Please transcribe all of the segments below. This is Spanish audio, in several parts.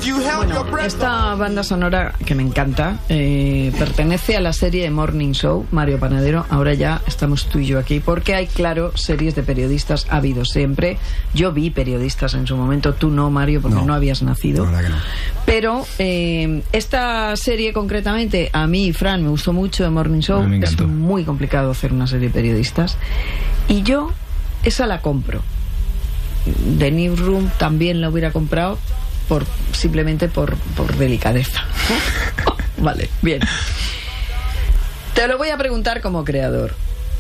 Bueno, esta banda sonora que me encanta pertenece a la serie de Morning Show, Mario Panadero. Ahora ya estamos tú y yo aquí porque hay, claro, series de periodistas, ha habido siempre. Yo vi periodistas en su momento, tú no, Mario, porque no habías nacido. La verdad que no. Pero esta serie concretamente, a mí, Fran, me gustó mucho, de Morning Show. Es muy complicado hacer una serie de periodistas. Y yo esa la compro. The Newsroom también la hubiera comprado simplemente por delicadeza. Vale, bien. Te lo voy a preguntar como creador.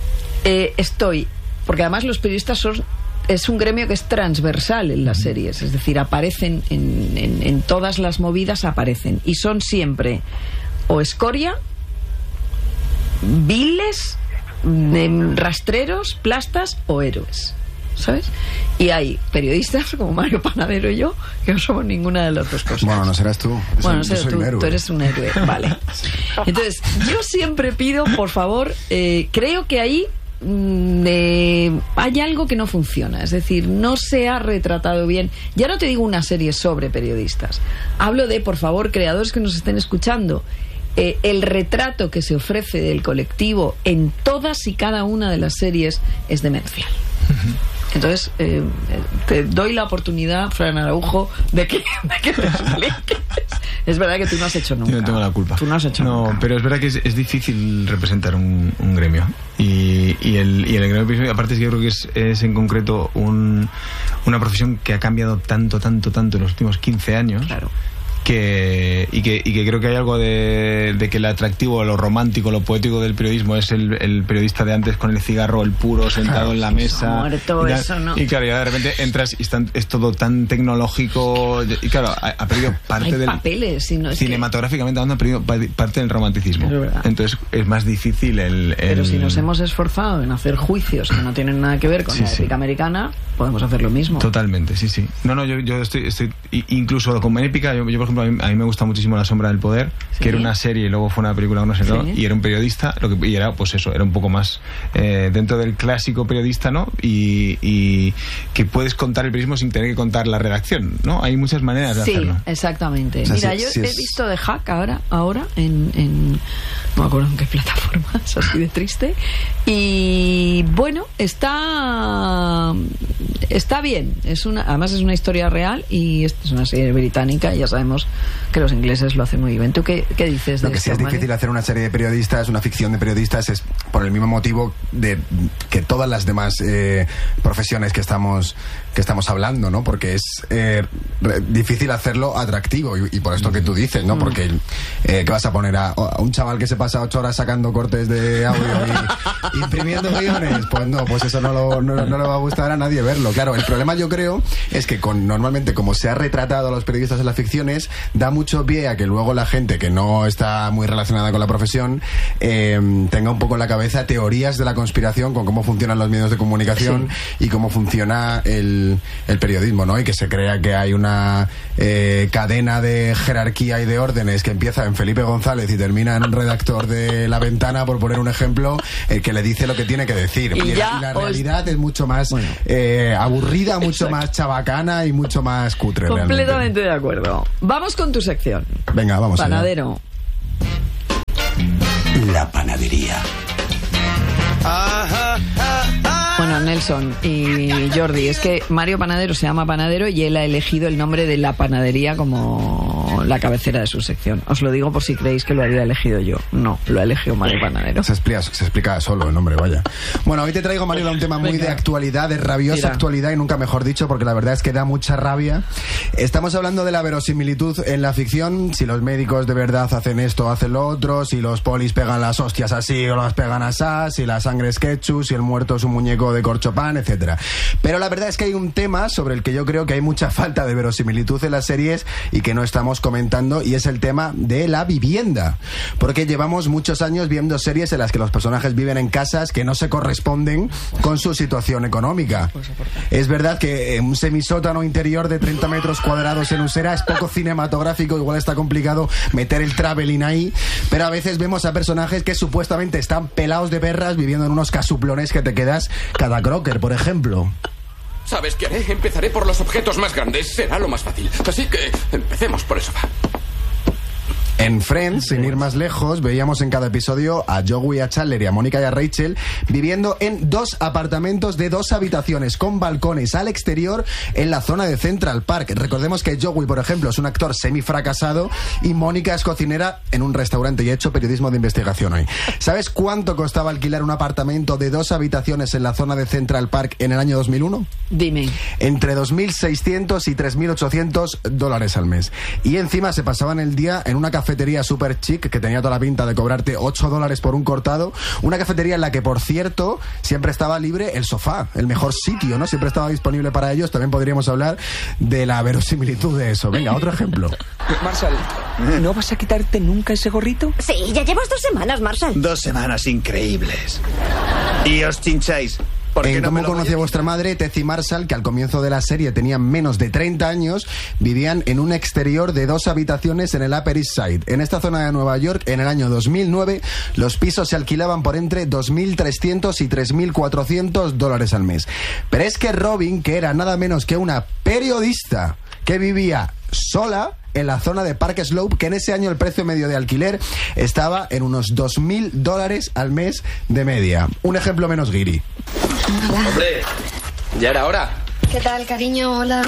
Porque además los periodistas es un gremio que es transversal en las series, es decir, aparecen en todas las movidas, aparecen, y son siempre o escoria, viles, rastreros, plastas o héroes, ¿sabes? Y hay periodistas como Mario Panadero y yo que no somos ninguna de las dos cosas. Bueno, no serás tú. Bueno, no serás tú. Tú eres un héroe, vale. Entonces, yo siempre pido, por favor, creo que ahí hay algo que no funciona, es decir, no se ha retratado bien. Ya no te digo una serie sobre periodistas, hablo de, por favor, creadores que nos estén escuchando, el retrato que se ofrece del colectivo en todas y cada una de las series es demencial. Entonces, te doy la oportunidad, Fran Araujo, de que te expliques. Es verdad que tú no has hecho nunca. Yo no tengo la culpa. Tú no has hecho nunca. Pero es verdad que es difícil representar un gremio. Y el gremio, aparte, yo creo que es en concreto una profesión que ha cambiado tanto en los últimos 15 años. Claro. Que creo que hay algo de que el atractivo, lo romántico, lo poético del periodismo es el periodista de antes con el cigarro, el puro, sentado en la mesa. Muerto, eso no. Y claro, ya de repente entras y es todo tan tecnológico. Y claro, ha perdido parte del. Papeles, cinematográficamente hablando, ha perdido parte del romanticismo. Entonces es más difícil Pero si nos hemos esforzado en hacer juicios que no tienen nada que ver con la épica americana, podemos hacer lo mismo. Totalmente, sí. No, yo estoy incluso con épica, yo por ejemplo, a mí me gusta muchísimo La sombra del poder, que era una serie y luego fue una película, no sé, y era un periodista, y era pues eso, era un poco más dentro del clásico periodista, ¿no? Y que puedes contar el periodismo sin tener que contar la redacción, ¿no? Hay muchas maneras de hacerlo. Sí, exactamente. O sea, mira, yo he visto The Hack ahora en no me acuerdo en qué plataforma, es así de triste, y bueno, está bien, además es una historia real y es una serie británica y ya sabemos que los ingleses lo hacen muy bien. ¿Tú qué dices de Lo que sí es difícil hacer una serie de periodistas, una ficción de periodistas, es por el mismo motivo de que todas las demás profesiones que estamos hablando, ¿no? Porque es difícil hacerlo atractivo y por esto que tú dices, ¿no? Porque ¿qué vas a poner a un chaval que se pasa 8 horas sacando cortes de audio y imprimiendo guiones? Pues no, pues eso no le va a gustar a nadie verlo. Claro, el problema yo creo es que normalmente como se ha retratado a los periodistas en las ficciones, da mucho pie a que luego la gente que no está muy relacionada con la profesión tenga un poco en la cabeza teorías de la conspiración con cómo funcionan los medios de comunicación y cómo funciona el periodismo, ¿no? Y que se crea que hay una cadena de jerarquía y de órdenes que empieza en Felipe González y termina en un redactor de La Ventana, por poner un ejemplo, que le dice lo que tiene que decir. Y la realidad es mucho más aburrida, mucho más chabacana y mucho más cutre. Completamente realmente. de acuerdo. Vamos con tu sección. Venga, vamos. Panadero. La panadería. Bueno, Nelson y Jordi, es que Mario Panadero se llama Panadero y él ha elegido el nombre de La Panadería como la cabecera de su sección. Os lo digo por si creéis que lo había elegido yo. No, lo ha elegido Mario Panadero. Se explica solo el nombre, vaya. Bueno, hoy te traigo, Mario, un tema muy de actualidad, de rabiosa actualidad y nunca mejor dicho, porque la verdad es que da mucha rabia. Estamos hablando de la verosimilitud en la ficción, si los médicos de verdad hacen esto, hacen lo otro, si los polis pegan las hostias así o las pegan asá, si la sangre es ketchup, si el muerto es un muñeco de corchopán, etcétera. Pero la verdad es que hay un tema sobre el que yo creo que hay mucha falta de verosimilitud en las series y que no estamos comentando, y es el tema de la vivienda. Porque llevamos muchos años viendo series en las que los personajes viven en casas que no se corresponden con su situación económica. Es verdad que un semisótano interior de 30 metros cuadrados en Usera es poco cinematográfico, igual está complicado meter el traveling ahí, pero a veces vemos a personajes que supuestamente están pelados de perras viviendo en unos casuplones que te quedas cada crocker, por ejemplo. ¿Sabes qué haré? Empezaré por los objetos más grandes. Será lo más fácil. Así que empecemos por el sofá. En Friends, sin ir más lejos, veíamos en cada episodio a Joey, a Chandler y a Mónica y a Rachel viviendo en 2 apartamentos de 2 habitaciones con balcones al exterior en la zona de Central Park. Recordemos que Joey, por ejemplo, es un actor semifracasado y Mónica es cocinera en un restaurante y ha hecho periodismo de investigación hoy. ¿Sabes cuánto costaba alquilar un apartamento de 2 habitaciones en la zona de Central Park en el año 2001? Dime. Entre $2.600 y $3.800 al mes. Y encima se pasaban el día en una cafetería super chic que tenía toda la pinta de cobrarte $8 por un cortado. Una cafetería en la que, por cierto, siempre estaba libre el sofá, el mejor sitio, ¿no? Siempre estaba disponible para ellos. También podríamos hablar de la verosimilitud de eso. Venga, otro ejemplo. Marshall, ¿no vas a quitarte nunca ese gorrito? Sí, ya llevas 2 semanas, Marshall. 2 semanas increíbles. Y os chincháis. En Cómo conocí a vuestra madre, Ted y Marshall, que al comienzo de la serie tenían menos de 30 años, vivían en un exterior de 2 habitaciones en el Upper East Side. En esta zona de Nueva York, en el año 2009, los pisos se alquilaban por entre $2.300 y $3.400 al mes. Pero es que Robin, que era nada menos que una periodista que vivía sola en la zona de Park Slope, que en ese año el precio medio de alquiler estaba en unos $2.000 al mes de media. Un ejemplo menos guiri. Hola. Hombre, ya era hora. ¿Qué tal, cariño? Hola.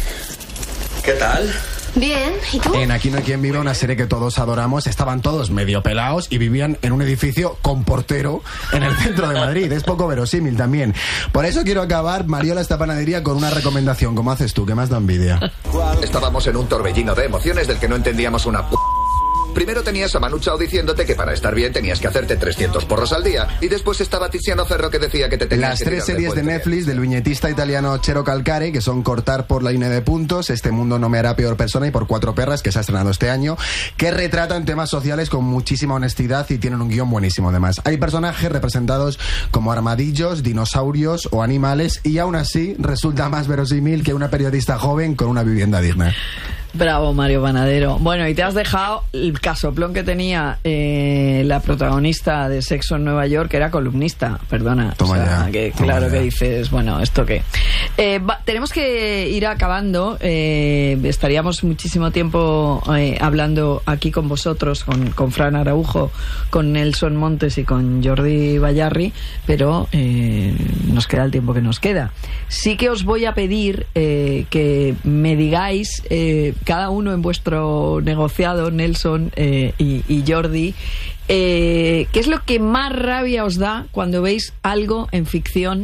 ¿Qué tal? Bien, ¿y tú? En Aquí no hay quien viva, una serie que todos adoramos, estaban todos medio pelados y vivían en un edificio con portero en el centro de Madrid. Es poco verosímil también. Por eso quiero acabar, Mariola, esta panadería con una recomendación, como haces tú, que más da envidia. Estábamos en un torbellino de emociones del que no entendíamos una Primero tenías a Manu Chao diciéndote que para estar bien tenías que hacerte 300 porros al día. Y después estaba Tiziano Ferro que decía que te tenías Las que 3 series de Netflix del viñetista italiano Cero Calcare, que son Cortar por la línea de puntos, Este mundo no me hará peor persona y Por 4 perras, que se ha estrenado este año, que retratan temas sociales con muchísima honestidad y tienen un guión buenísimo además. Hay personajes representados como armadillos, dinosaurios o animales y aún así resulta más verosímil que una periodista joven con una vivienda digna. Bravo, Mario Panadero. Bueno, y te has dejado el casoplón que tenía la protagonista de Sexo en Nueva York, que era columnista, perdona. Toma ya, que toma claro ya. que dices, bueno, ¿esto qué? Tenemos que ir acabando. Estaríamos muchísimo tiempo hablando aquí con vosotros, con Fran Araujo, con Nelson Montes y con Jordi Bayarri, pero nos queda el tiempo que nos queda. Sí que os voy a pedir que me digáis, cada uno en vuestro negociado, Nelson y Jordi, ¿qué es lo que más rabia os da cuando veis algo en ficción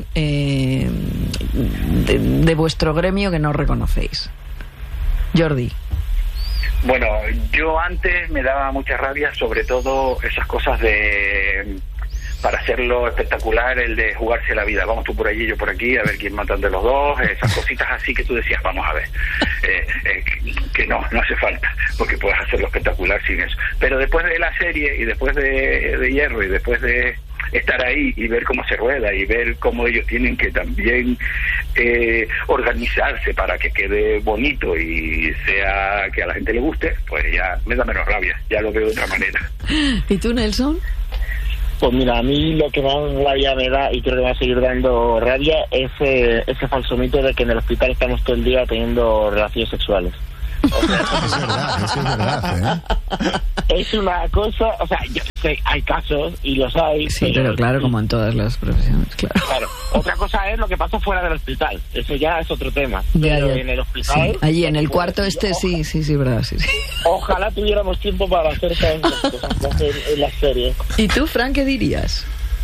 de vuestro gremio que no reconocéis? Jordi. Bueno, yo antes me daba mucha rabia, sobre todo esas cosas de... para hacerlo espectacular, el de jugarse la vida. Vamos tú por allí, yo por aquí, a ver quién matan de los dos, esas cositas así que tú decías, vamos a ver, que no hace falta, porque puedes hacerlo espectacular sin eso. Pero después de la serie y después de Hierro y después de estar ahí y ver cómo se rueda y ver cómo ellos tienen que también organizarse para que quede bonito y sea que a la gente le guste, pues ya me da menos rabia, ya lo veo de otra manera. ¿Y tú, Nelson? Pues mira, a mí lo que más rabia me da, y creo que va a seguir dando rabia, es ese falso mito de que en el hospital estamos todo el día teniendo relaciones sexuales. O sea, eso es verdad, es una cosa, o sea, yo sé, hay casos y los hay. Sí, pero claro, como en todas las profesiones, claro. Otra cosa es lo que pasa fuera del hospital, eso ya es otro tema. Pero en el hospital... Sí. Allí en el cuarto sí, verdad, sí. Ojalá tuviéramos tiempo para hacer esas cosas en las series. ¿Y tú, Fran, qué dirías?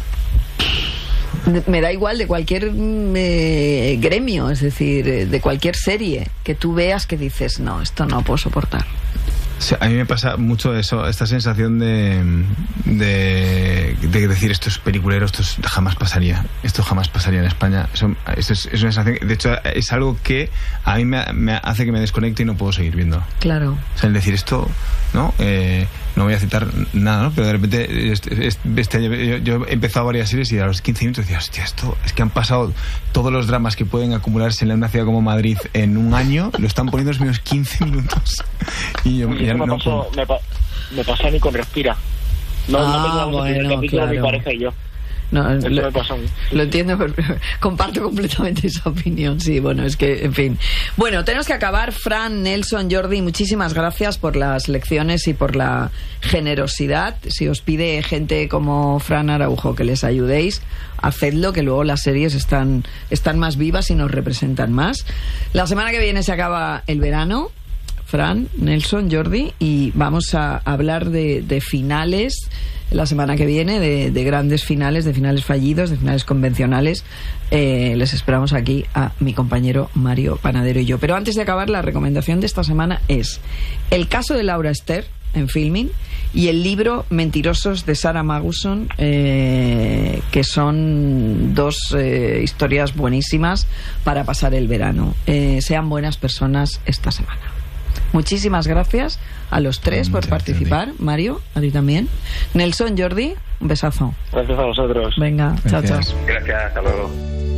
Me da igual de cualquier gremio, es decir, de cualquier serie que tú veas que dices, no, esto no puedo soportar. Sí, a mí me pasa mucho eso, esta sensación de decir esto es peliculero, esto jamás pasaría en España. Eso es una sensación, de hecho es algo que a mí me hace que me desconecte y no puedo seguir viendo. Claro. O sea, el decir esto, ¿no? No voy a citar nada, ¿no? Pero de repente yo he empezado varias series y a los 15 minutos decía, hostia, esto es que han pasado todos los dramas que pueden acumularse en una ciudad como Madrid en un año, lo están poniendo en los mismos 15 minutos. Y yo me pasó a mí con Respira. No teníamos el capítulo, claro. mi pareja y yo. No, Eso me pasó a mí. lo entiendo, pero comparto completamente esa opinión. Sí, bueno, es que, en fin. Bueno, tenemos que acabar. Fran, Nelson, Jordi, muchísimas gracias por las lecciones y por la generosidad. Si os pide gente como Fran Araujo que les ayudéis, hacedlo, que luego las series están más vivas y nos representan más. La semana que viene se acaba el verano. Fran, Nelson, Jordi, y vamos a hablar de finales la semana que viene, de grandes finales, de finales fallidos, de finales convencionales. Les esperamos aquí a mi compañero Mario Panadero y yo. Pero antes de acabar, la recomendación de esta semana es El caso de Laura Ester, en Filmin, y el libro Mentirosos de Sarah Maguson, que son dos historias buenísimas para pasar el verano. Sean buenas personas esta semana. Muchísimas gracias a los tres por participar. Mario, a ti también. Nelson, Jordi, un besazo. Gracias a vosotros. Venga, chao, chao. Gracias, hasta luego.